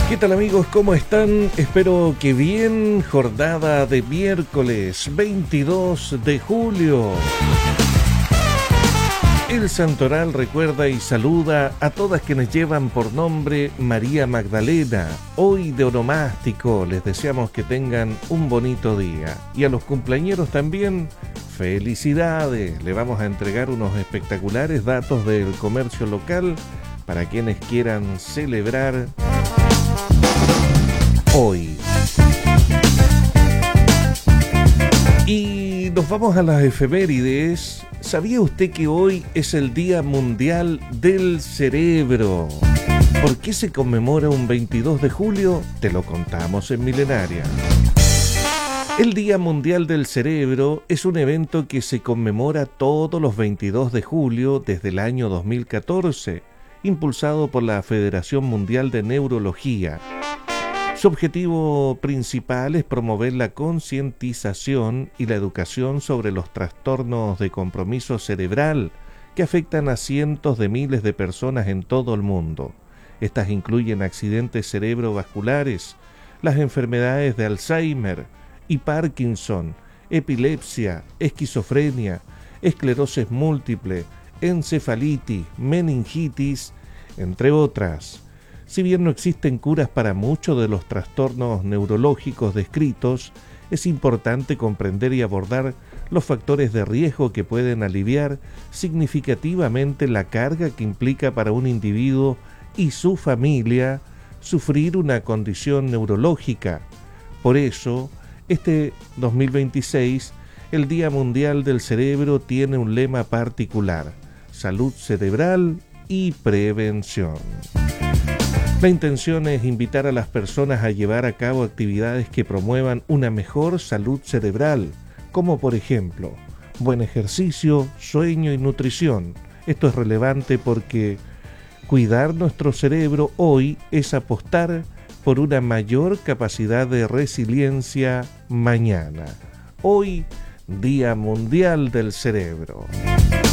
¿Qué tal amigos? ¿Cómo están? Espero que bien. Jornada de miércoles 22 de julio. El Santoral recuerda y saluda a todas quienes llevan por nombre María Magdalena. Hoy de onomástico les deseamos que tengan un bonito día. Y a los cumpleañeros también, felicidades. Le vamos a entregar unos espectaculares datos del comercio local para quienes quieran celebrar hoy. Y nos vamos a las efemérides. ¿Sabía usted que hoy es el Día Mundial del Cerebro? ¿Por qué se conmemora un 22 de julio? Te lo contamos en Milenaria. El Día Mundial del Cerebro es un evento que se conmemora todos los 22 de julio desde el año 2014, impulsado por la Federación Mundial de Neurología. Su objetivo principal es promover la concientización y la educación sobre los trastornos de compromiso cerebral que afectan a cientos de miles de personas en todo el mundo. Estas incluyen accidentes cerebrovasculares, las enfermedades de Alzheimer y Parkinson, epilepsia, esquizofrenia, esclerosis múltiple, encefalitis, meningitis, entre otras. Si bien no existen curas para muchos de los trastornos neurológicos descritos, es importante comprender y abordar los factores de riesgo que pueden aliviar significativamente la carga que implica para un individuo y su familia sufrir una condición neurológica. Por eso, este 2026, el Día Mundial del Cerebro tiene un lema particular: salud cerebral y prevención. La intención es invitar a las personas a llevar a cabo actividades que promuevan una mejor salud cerebral, como por ejemplo, buen ejercicio, sueño y nutrición. Esto es relevante porque cuidar nuestro cerebro hoy es apostar por una mayor capacidad de resiliencia mañana. Hoy, Día Mundial del Cerebro.